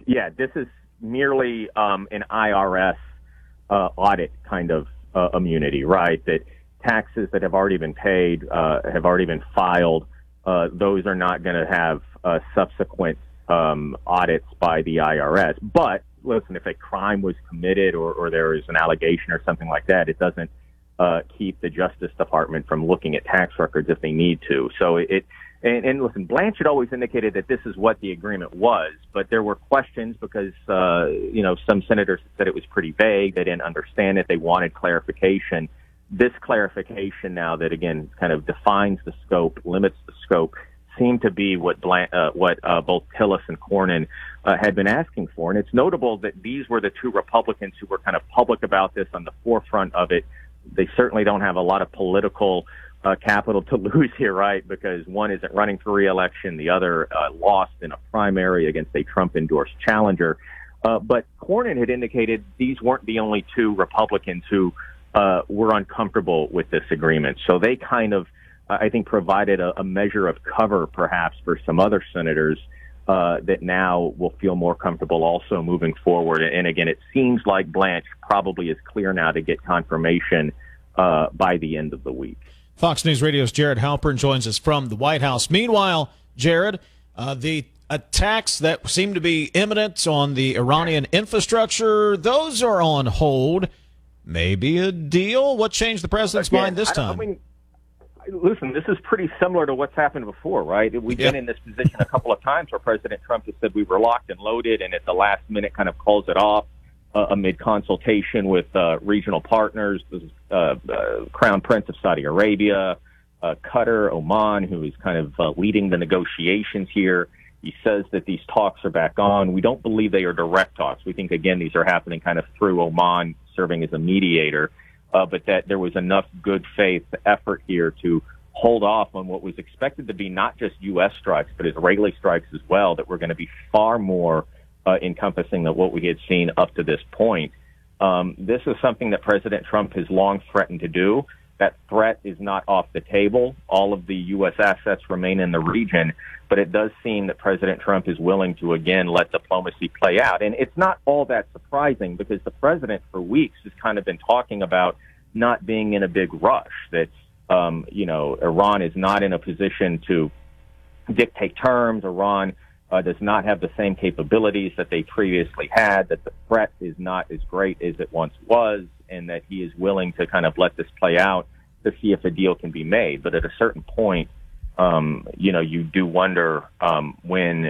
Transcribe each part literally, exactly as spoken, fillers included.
Yeah, this is merely um, an I R S uh, audit kind of uh, immunity, right? That taxes that have already been paid, uh, have already been filed, uh, those are not going to have uh, subsequent um, audits by the I R S. But listen, if a crime was committed or, or there is an allegation or something like that, it doesn't uh, keep the Justice Department from looking at tax records if they need to. So it, and, and listen, Blanche had always indicated that this is what the agreement was, but there were questions because, uh, you know, some senators said it was pretty vague. They didn't understand it. They wanted clarification. This clarification now that, again, kind of defines the scope, limits the scope, seemed to be what Blan- uh, what uh, both Tillis and Cornyn uh, had been asking for. And it's notable that these were the two Republicans who were kind of public about this, on the forefront of it. They certainly don't have a lot of political uh, capital to lose here, right? Because one isn't running for re-election, the other uh, lost in a primary against a Trump-endorsed challenger. Uh, but Cornyn had indicated these weren't the only two Republicans who uh, were uncomfortable with this agreement. So they kind of, uh, I think, provided a, a measure of cover, perhaps, for some other senators uh, that now will feel more comfortable also moving forward. And again, it seems like Blanche probably is clear now to get confirmation uh, by the end of the week. Fox News Radio's Jared Halpern joins us from the White House. Meanwhile, Jared, uh, the attacks that seem to be imminent on the Iranian infrastructure, those are on hold. Maybe a deal? What changed the president's Again, mind this time? I, I mean, listen, this is pretty similar to what's happened before, right? We've yeah. been in this position a couple of times where President Trump has said we were locked and loaded, and at the last minute kind of calls it off uh, amid consultation with uh, regional partners, the uh, uh, Crown Prince of Saudi Arabia, uh, Qatar, Oman, who is kind of uh, leading the negotiations here. He says that these talks are back on. We don't believe they are direct talks. We think, again, these are happening kind of through Oman serving as a mediator, uh, but that there was enough good faith effort here to hold off on what was expected to be not just U S strikes, but Israeli strikes as well, that were going to be far more uh, encompassing than what we had seen up to this point. Um, this is something that President Trump has long threatened to do. That threat is not off the table. All of the U S assets remain in the region, but it does seem that President Trump is willing to, again, let diplomacy play out. And it's not all that surprising because the president for weeks has kind of been talking about not being in a big rush, that, um, you know, Iran is not in a position to dictate terms. Iran uh, does not have the same capabilities that they previously had, that the threat is not as great as it once was, and that he is willing to kind of let this play out to see if a deal can be made. But at a certain point, um, you know, you do wonder um, when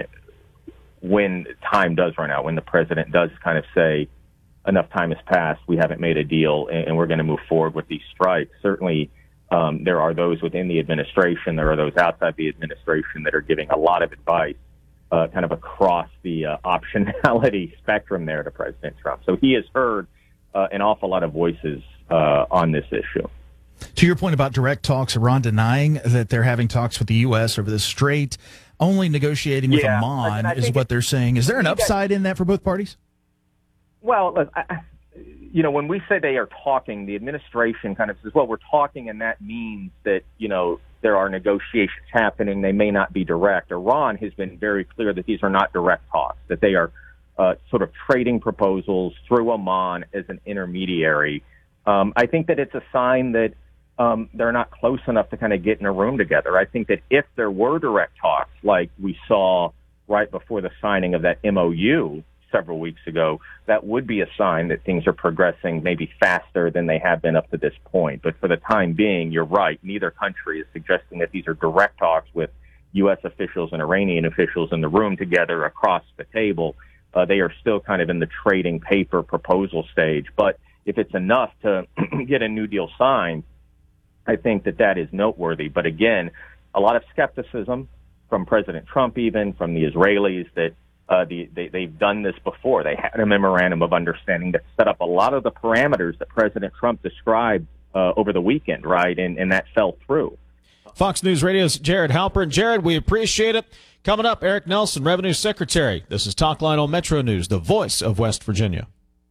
when time does run out, when the president does kind of say, enough time has passed, we haven't made a deal, and, and we're going to move forward with these strikes. Certainly, um, there are those within the administration, there are those outside the administration that are giving a lot of advice uh, kind of across the uh, optionality spectrum there to President Trump. So he has heard Uh, an awful lot of voices uh, on this issue. To your point about direct talks, Iran denying that they're having talks with the U S over the Strait, only negotiating with yeah, Oman I, I is what they're saying. Is there an upside in that for both parties? Well, look, I, you know, when we say they are talking, the administration kind of says, well, we're talking, and that means that, you know, there are negotiations happening. They may not be direct. Iran has been very clear that these are not direct talks, that they are Uh, sort of trading proposals through Oman as an intermediary. Um, I think that it's a sign that um, they're not close enough to kind of get in a room together. I think that if there were direct talks, like we saw right before the signing of that M O U several weeks ago, that would be a sign that things are progressing maybe faster than they have been up to this point. But for the time being, you're right. Neither country is suggesting that these are direct talks with U S officials and Iranian officials in the room together across the table. Uh, they are still kind of in the trading paper proposal stage. But if it's enough to get a new deal signed, I think that that is noteworthy. But again, a lot of skepticism from President Trump, even from the Israelis, that uh, the, they, they've done this before. They had a memorandum of understanding that set up a lot of the parameters that President Trump described uh, over the weekend, right? And, and that fell through. Fox News Radio's Jared Halpern. Jared, we appreciate it. Coming up, Eric Nelson, Revenue Secretary. This is Talk Line on Metro News, the voice of West Virginia.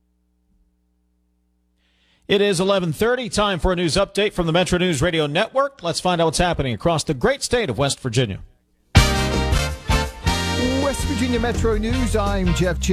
It is eleven thirty, time for a news update from the Metro News Radio Network. Let's find out what's happening across the great state of West Virginia. West Virginia Metro News, I'm Jeff Ch-